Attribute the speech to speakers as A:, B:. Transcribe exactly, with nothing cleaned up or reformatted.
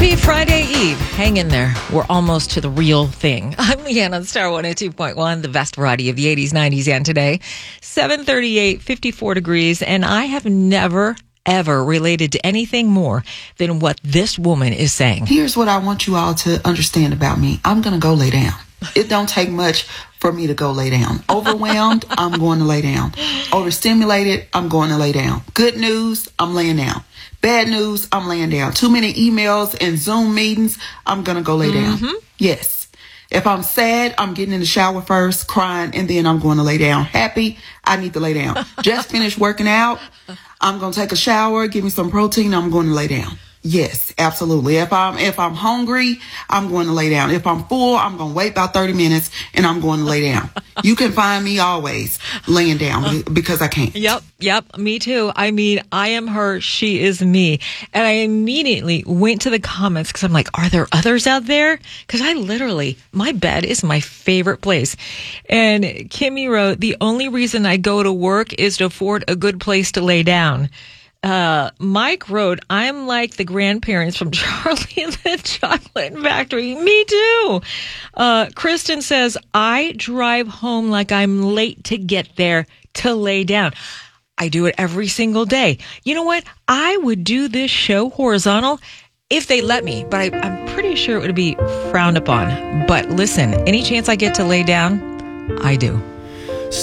A: Happy Friday Eve. Hang in there. We're almost to the real thing. I'm Leanne on Star one oh two point one, the best variety of the eighties, nineties, and today. seven thirty-eight, fifty-four degrees, and I have never, ever related to anything more than what this woman is saying.
B: Here's what I want you all to understand about me. I'm going to go lay down. It don't take much for me to go lay down. Overwhelmed, I'm going to lay down. Overstimulated, I'm going to lay down. Good news, I'm laying down. Bad news, I'm laying down. Too many emails and Zoom meetings, I'm going to go lay down. Mm-hmm. Yes. If I'm sad, I'm getting in the shower first, crying, and then I'm going to lay down. Happy, I need to lay down. Just finished working out. I'm going to take a shower, give me some protein, I'm going to lay down. Yes, absolutely. If I'm if I'm hungry, I'm going to lay down. If I'm full, I'm going to wait about thirty minutes and I'm going to lay down. You can find me always laying down because I can't.
A: Yep, yep, me too. I mean, I am her, she is me. And I immediately went to the comments because I'm like, are there others out there? Because I literally, my bed is my favorite place. And Kimmy wrote, the only reason I go to work is to afford a good place to lay down. Uh, Mike wrote, I'm like the grandparents from Charlie and the Chocolate Factory. Me too. Uh, Kristen says, I drive home like I'm late to get there to lay down. I do it every single day. You know what? I would do this show horizontal if they let me, but I, I'm pretty sure it would be frowned upon. But listen, any chance I get to lay down, I do.